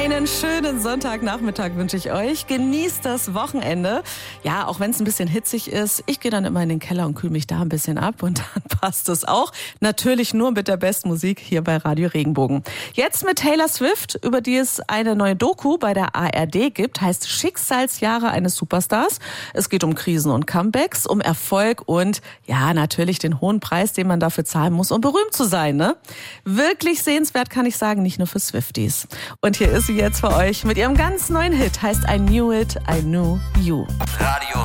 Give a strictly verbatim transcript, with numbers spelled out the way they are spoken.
Einen schönen Sonntagnachmittag wünsche ich euch. Genießt das Wochenende. Ja, auch wenn es ein bisschen hitzig ist. Ich gehe dann immer in den Keller und kühle mich da ein bisschen ab und dann passt es auch. Natürlich nur mit der besten Musik hier bei Radio Regenbogen. Jetzt mit Taylor Swift, über die es eine neue Doku bei der A R D gibt. Heißt Schicksalsjahre eines Superstars. Es geht um Krisen und Comebacks, um Erfolg und ja, natürlich den hohen Preis, den man dafür zahlen muss, um berühmt zu sein, ne? Wirklich sehenswert, kann ich sagen, nicht nur für Swifties. Und hier ist sie jetzt für euch mit ihrem ganz neuen Hit, heißt I Knew It, I Knew You. Radio